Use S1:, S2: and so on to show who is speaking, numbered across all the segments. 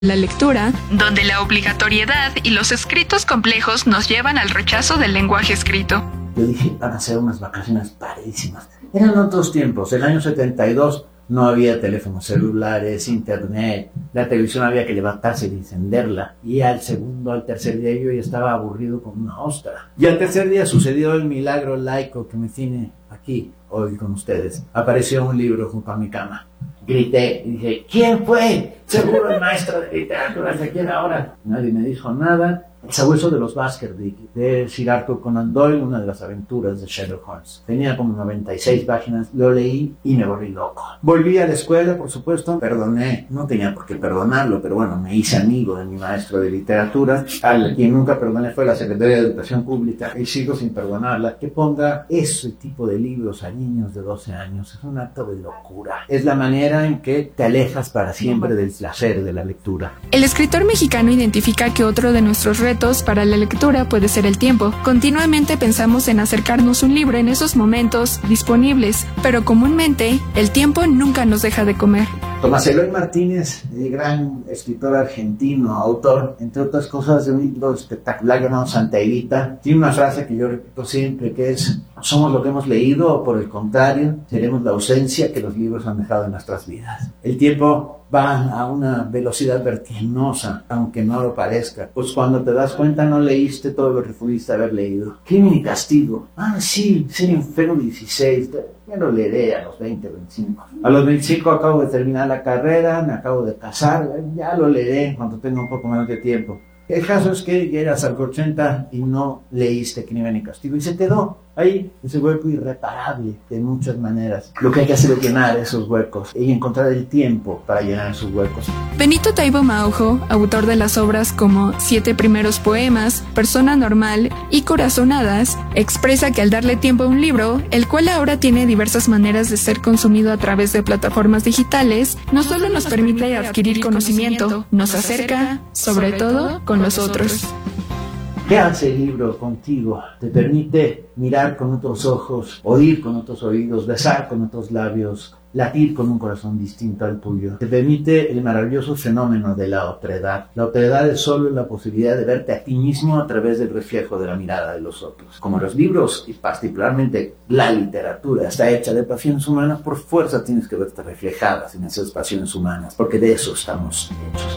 S1: la lectura, donde la obligatoriedad y los escritos complejos nos llevan al rechazo del lenguaje escrito.
S2: Yo dije, van a ser unas vacaciones padrísimas. Eran otros tiempos. El año 72 no había teléfonos celulares, internet, la televisión había que levantarse y encenderla. Y al tercer día yo ya estaba aburrido como una ostra. Y al tercer día sucedió el milagro laico que me tiene aquí hoy con ustedes. Apareció un libro junto a mi cama. Grité y dije, ¿quién fue? Seguro el maestro de literatura, ¿de quién ahora? Nadie me dijo nada. El sabueso de los Baskerville, de Sir Arthur Conan Doyle, una de las aventuras de Sherlock Holmes. Tenía como 96 páginas, lo leí y me volví loco. Volví a la escuela, por supuesto, perdoné, no tenía por qué perdonarlo, pero bueno, me hice amigo de mi maestro de literatura, al quien nunca perdoné fue la Secretaría de Educación Pública, y sigo sin perdonarla, que ponga ese tipo de libros a niños de 12 años. Es un acto de locura. Es la manera en que te alejas para siempre del placer de la lectura.
S1: El escritor mexicano identifica que otro de nuestros retos para la lectura puede ser el tiempo. Continuamente pensamos en acercarnos un libro en esos momentos disponibles, pero comúnmente el tiempo nunca nos deja de comer.
S2: Tomás Eloy Martínez, el gran escritor argentino, autor, entre otras cosas, de un libro espectacular llamado Santa Evita, tiene una frase que yo repito siempre, que es: somos lo que hemos leído, o por el contrario, seremos la ausencia que los libros han dejado en nuestras vidas. El tiempo va a una velocidad vertiginosa, aunque no lo parezca. Pues cuando te das cuenta no leíste todo lo que pudiste haber leído. Crimen y castigo. Sí, ser enfermo 16. Ya lo leeré a los 20, 25. A los 25 acabo de terminar la carrera, me acabo de casar, ya lo leeré cuando tenga un poco menos de tiempo. El caso es que llegas al 80 y no leíste Crimen y Castigo y se quedó ahí ese hueco irreparable de muchas maneras. Lo que hay que hacer es llenar esos huecos y encontrar el tiempo para llenar esos huecos.
S1: Benito Taibo Maujo, autor de las obras como 7 primeros poemas, Persona normal y Corazonadas, expresa que al darle tiempo a un libro, el cual ahora tiene diversas maneras de ser consumido a través de plataformas digitales, no solo nos permite adquirir conocimiento, nos acerca, sobre todo, con los otros.
S2: ¿Qué hace el libro contigo? Te permite mirar con otros ojos, oír con otros oídos, besar con otros labios, latir con un corazón distinto al tuyo. Te permite el maravilloso fenómeno de la otredad. La otredad es solo la posibilidad de verte a ti mismo a través del reflejo de la mirada de los otros. Como los libros, y particularmente la literatura, está hecha de pasiones humanas, por fuerza tienes que verte reflejadas en esas pasiones humanas, porque de eso estamos hechos.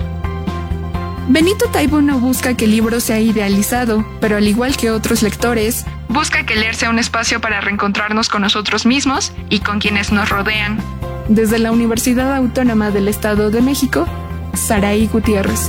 S1: Benito Taibo no busca que el libro sea idealizado, pero al igual que otros lectores, busca que leer sea un espacio para reencontrarnos con nosotros mismos y con quienes nos rodean. Desde la Universidad Autónoma del Estado de México, Saraí Gutiérrez.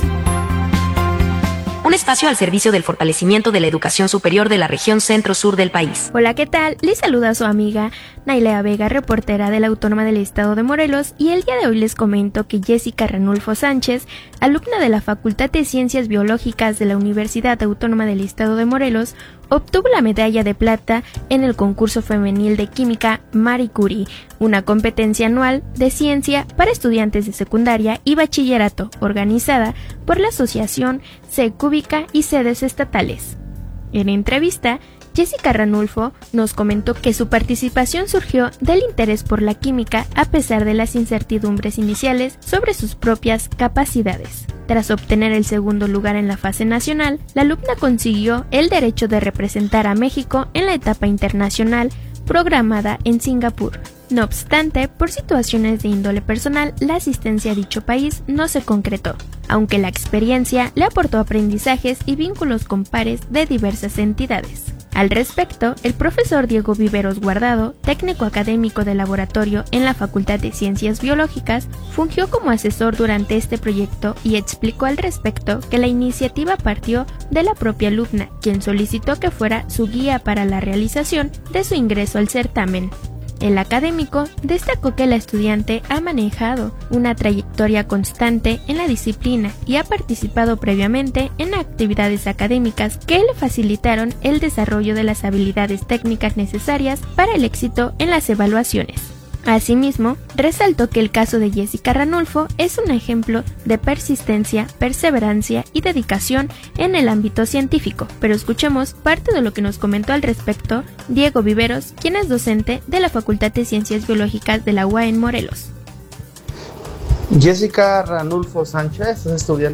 S3: Un espacio al servicio del fortalecimiento de la educación superior de la región centro-sur del país.
S4: Hola, ¿qué tal? Les saluda su amiga Nailea Vega, reportera de la Autónoma del Estado de Morelos, y el día de hoy les comento que Jessica Ranulfo Sánchez, alumna de la Facultad de Ciencias Biológicas de la Universidad Autónoma del Estado de Morelos, obtuvo la medalla de plata en el concurso femenil de química Marie Curie, una competencia anual de ciencia para estudiantes de secundaria y bachillerato organizada por la Asociación Secúbica y sedes estatales. En entrevista, Jessica Ranulfo nos comentó que su participación surgió del interés por la química a pesar de las incertidumbres iniciales sobre sus propias capacidades. Tras obtener el segundo lugar en la fase nacional, la alumna consiguió el derecho de representar a México en la etapa internacional programada en Singapur. No obstante, por situaciones de índole personal, la asistencia a dicho país no se concretó, aunque la experiencia le aportó aprendizajes y vínculos con pares de diversas entidades. Al respecto, el profesor Diego Viveros Guardado, técnico académico de laboratorio en la Facultad de Ciencias Biológicas, fungió como asesor durante este proyecto y explicó al respecto que la iniciativa partió de la propia alumna, quien solicitó que fuera su guía para la realización de su ingreso al certamen. El académico destacó que la estudiante ha manejado una trayectoria constante en la disciplina y ha participado previamente en actividades académicas que le facilitaron el desarrollo de las habilidades técnicas necesarias para el éxito en las evaluaciones. Asimismo, resaltó que el caso de Jessica Ranulfo es un ejemplo de persistencia, perseverancia y dedicación en el ámbito científico, pero escuchemos parte de lo que nos comentó al respecto Diego Viveros, quien es docente de la Facultad de Ciencias Biológicas de la UAM en Morelos.
S5: Jessica Ranulfo Sánchez es estudiante